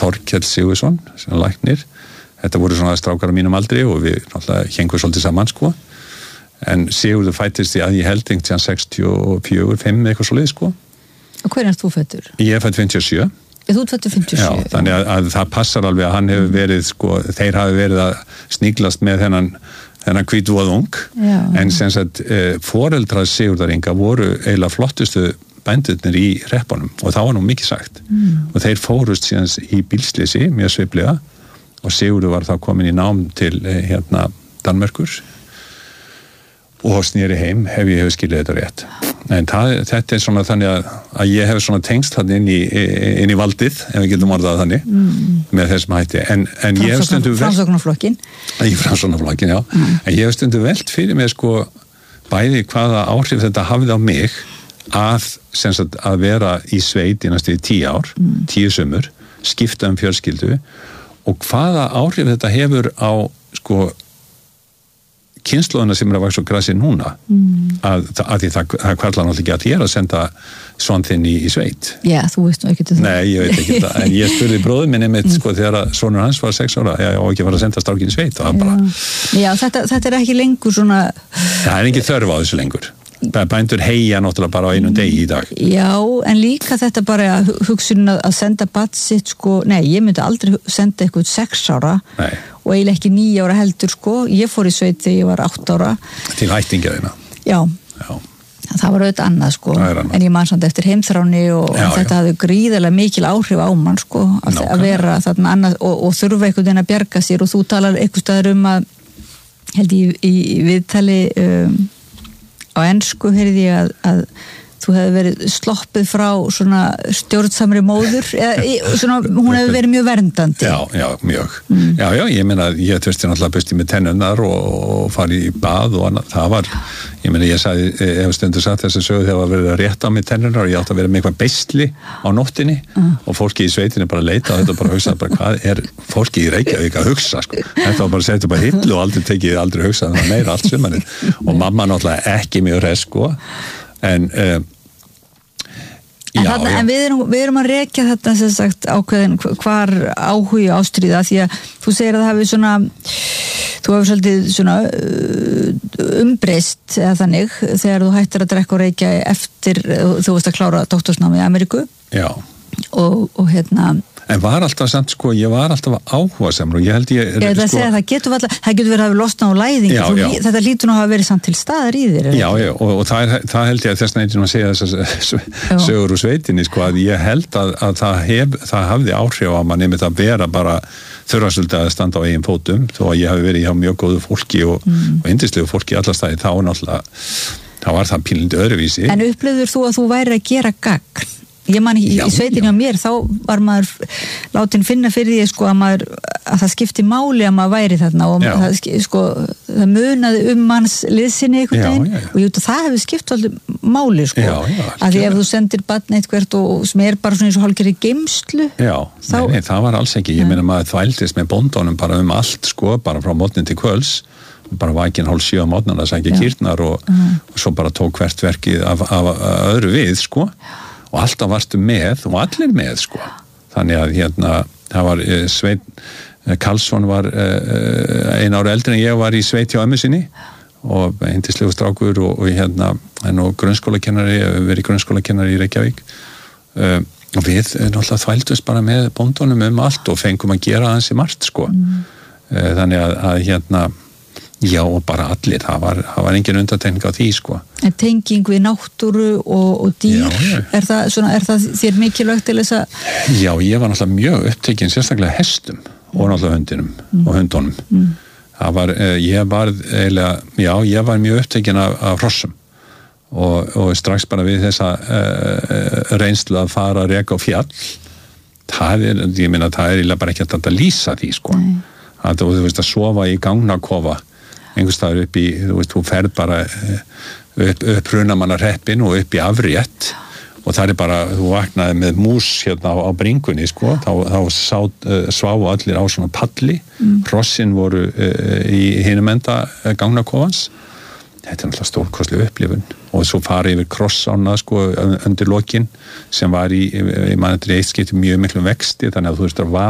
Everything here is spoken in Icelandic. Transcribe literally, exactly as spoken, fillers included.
Þorkell Sigurðsson sem læknir, þetta voru svona strákar á mínum aldri og við náttúrulega hengum svolítið saman sko, en Sigurður fættist í að ég held einhvern tíðan sextíu og fjögur, fimm eitthvað svo leið sko. Og hver er þú fættur? Ég er fætt fimmtíu og sjö. Þú ert fættur fimmtíu og sjö? Já, þannig að, að það passar alveg að hann hefur verið sko, þeir hafi verið að sníglast með þennan þennan hvítvoðung, en sem sagt eh, foreldrar Sigurðar Inga voru eiginlega flottustu bændurnir í reppunum og það var nú mikið sagt mm. og þeir fórust síðan í bílsleysi mjög sveiflega og Sigurður var þá komin í nám til eh, hérna Danmerkur og snýri heim ef ég hef skilið þetta rétt en það, þetta er svona þannig að, að ég hef svona tengst hann inn í, inn í valdið ef við getum orðað þannig mm. með þessum hætti en, en ég hef stundum Framsóknarflokkin í Framsóknarflokkin, já mm. en ég hef stundum velt fyrir mig sko bæði hvaða áhrif þetta hafði á mig að, sem sagt, að vera í sveit í næstu tíu ár, mm. tíu sumur skipta um fjölskyldu og hvaða áhrif þetta hefur á sko kynslóðina sem er að vaksa á grasi núna mm. að, að því það, það kvarlar náttúrulega ekki að þér að senda svon þinn í, í sveit. Já, þú veist nú ekki til það. Nei, ég veit ekki það, en ég spurði bróður minni mitt mm. sko þegar að sonur hans var sex ára, já, og ekki var að senda strákinn í sveit, það var bara. Já, þetta, þetta er ekki lengur svona. Það er ekki þörf á þessu lengur. Bændur heia náttúrulega bara á einum degi í dag. Já, en líka þetta bara hugsunin að, að senda barn sitt sko, nei, ég myndi aldrei senda eitthvað sex ára nei. Og eiginlega ekki níu ára heldur sko, ég fór í sveit þegar ég var átta ára. Til ættingja þína. Já. Já. Það var auðvitað annað sko, annað. En ég man samt eftir heimþráni og já, þetta já. Hafði gríðarlega mikil áhrif á mann sko, að, að vera þarna annað og, og þurfa einhvern veginn að bjarga sér og þú talar einhvers staðar um að, held ég í, í viðtali um, á ensku heyrði ég að, að þú hefði verið sloppið frá svona stjórnsamri móður eða svona, hún hefði verið mjög verndandi. Já, já, mjög. Mm. Já, já, ég meina, ég tveisti náttúrulega busti með tennunnar og, og farið í bað og annað, það var, ég meina, ég sagði, ef stundur satt þess að sögu þegar var verið að rétta á mig tennunnar og ég átti að vera með eitthvað beisli á nóttinni mm. og fólki í sveitinni bara leita og þetta bara hugsaði bara hvað er fólki í Reykjavík að hugsa, sko. Þetta var bara að setja bara hillu og aldrei tekið, aldrei hugsaði það meira allt sumarið og mamma náttúrulega ekki mjög hress, sko. En, um, en, já, þarna, en við, erum, við erum að rekja þetta sem sagt ákveðin hvar áhugi ástríða því að þú segir að það hafi svona þú hefur svolítið svona umbreyst eða þannig þegar þú hættir að drekka og reykja eftir þú veist að klára doktorsnámið í Ameríku já. Og, og hérna en var alltaf samt sko, ég var alltaf áhuga samur og ég held ég... Ég ætla að segja að það getur alltaf, það getur verið að hafa losna á læðingu, já, já. Þetta lítur nú að hafa verið samt til staðar í þér. Já, já, og, og það, er, það held ég að þess vegna að segja þessar sögur úr sveitinni, sko, að ég held að, að það, hef, það hafði áhrif á mann einmitt að vera bara þurfasöldi að standa á eigin fótum, þó að ég hafi verið hjá mjög góðu fólki og, mm. og yndislegu fólki allastæði, þá náttúrulega, þá var það pínlindi öðruvísi. En upplifður þú að þú væri að gera gagn? Ég man í, í sveitinni á mér, þá var maður látin finna fyrir því sko að maður, að það skipti máli að maður væri þarna og það, sko, það munaði um manns liðsinni einhvern veginn og jú, það hefur skipt alltaf máli sko, já, já, að því ef þú sendir barn eitthvert og sem er bara svona eins og hálfgerði geymslu. Já, þá, nei, nei, það var alls ekki, ég meina maður þvældist með bóndunum bara um allt sko, bara frá morgnin til kvölds, bara vakinn hálf sjö á morgnan að sækja kýrnar og, uh-huh. og svo bara tók hvert verkið af, af, af öðru við sko. Og alltaf varstu með og allir með sko. Þannig að hérna það var uh, Sveinn uh, Karlsson var uh, einu ára eldri en ég var í sveit hjá ömmu sinni og yndislegu strákur og, og hérna en og grunnskólakennari, verið grunnskólakennari í Reykjavík uh, og við náttúrulega þvældumst bara með bóndunum um allt og fengum að gera þessi margt sko. Mm. Uh, þannig að, að hérna já og bara allir, það var, það var engin undantekning á því sko. En tenging við náttúru og, og dýr, já, já. Er, það, svona, er það þér mikilvægt til þess að... Já, ég var náttúrulega mjög upptekinn, sérstaklega hestum og náttúrulega hundinum mm. og hundunum. Mm. Það var, ég var eiginlega, já, ég var mjög upptekinn af, af hrossum og, og strax bara við þessa uh, reynslu að fara að reka á fjall, það er, ég meina, það er eiginlega bara ekki að þetta lýsa því sko. Að þú veist að sofa í gangnakofa einhvers staðar upp í, þú veist, þú ferð bara upp, upp Hrunamannarhreppinn og upp í Afrétt og það er bara, þú vaknaði með mús hérna á, á bringunni, sko, þá, þá sá, uh, sváu allir á svona palli, mm. hrossin voru uh, í hinum enda uh, gangnakofans, þetta er náttúrulega stórkostleg upplifun og svo farið yfir krossána, sko, undir lokin sem var í, í mannetri eitt skipti mjög miklum vexti, þannig að þú veist að